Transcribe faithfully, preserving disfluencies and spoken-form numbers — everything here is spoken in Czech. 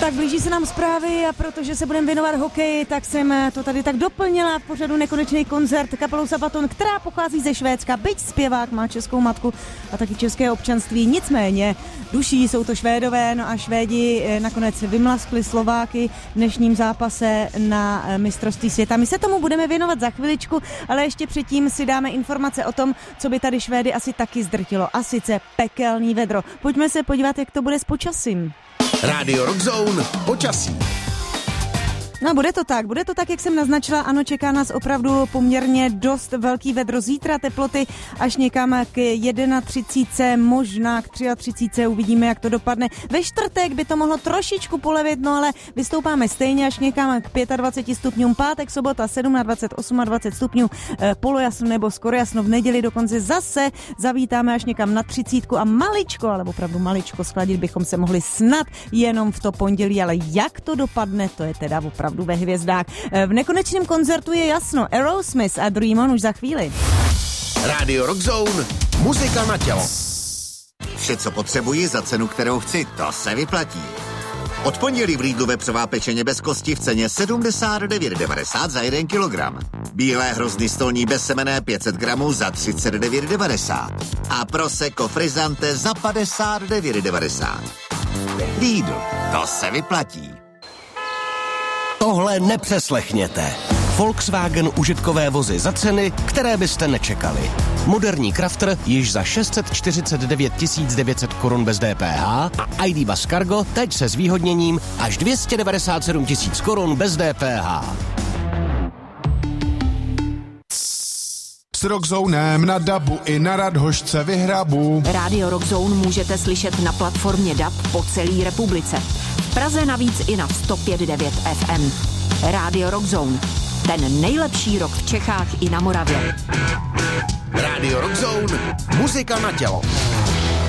Tak blíží se nám zprávy a protože se budeme věnovat hokeji, tak jsem to tady tak doplnila v pořadu Nekonečný koncert kapelou Sabaton, která pochází ze Švédska, byť zpěvák, má českou matku a taky české občanství, nicméně duší jsou to Švédové, no a Švédi nakonec vymlaskli Slováky v dnešním zápase na mistrovství světa. My se tomu budeme věnovat za chviličku, ale ještě předtím si dáme informace o tom, co by tady Švédy asi taky zdrtilo, a sice pekelný vedro. Pojďme se podívat, jak to bude s počasím. Rádio Rockzone, počasí. No, bude to tak, bude to tak, jak jsem naznačila, ano, čeká nás opravdu poměrně dost velký vedro. Zítra teploty až někam k třicet jedna, možná k třicet tři, uvidíme, jak to dopadne. Ve čtvrtek by to mohlo trošičku polevit, no ale vystoupáme stejně až někam k dvacet pět stupňům. Pátek, sobota dvacet sedm, dvacet osm stupňů, e, polojasno nebo skoro jasno, v neděli dokonce zase zavítáme až někam na třicítku a maličko, ale opravdu maličko schladit bychom se mohli snad jenom v to pondělí, ale jak to dopadne, to je teda opravdu ve hvězdách. V Nekonečném koncertu je jasno. Aerosmith a Dream On už za chvíli. Rádio Rockzone, muzika na tělo. Vše, co potřebuji za cenu, kterou chci, to se vyplatí. Od pondělí v Lidlu vepřová pečeně bez kosti v ceně sedmdesát devět devadesát za jeden kilogram. Bílé hrozny stolní bezsemenné pět set gramů za třicet devět devadesát. A Prosecco Frizzante za padesát devět devadesát. Lidl, to se vyplatí. Tohle nepřeslechněte. Volkswagen užitkové vozy za ceny, které byste nečekali. Moderní Crafter již za šest set čtyřicet devět tisíc devět set korun bez D P H a I D Bus Cargo teď se zvýhodněním až dvě stě devadesát sedm tisíc korun bez D P H. S Rockzonem na dabu i na Radhošce vyhrabu. Rádio Rockzone můžete slyšet na platformě D A B po celé republice. V Praze navíc i na sto pět devět F M. Rádio Rockzone. Ten nejlepší rock v Čechách i na Moravě. Rádio Rockzone, muzika na tělo.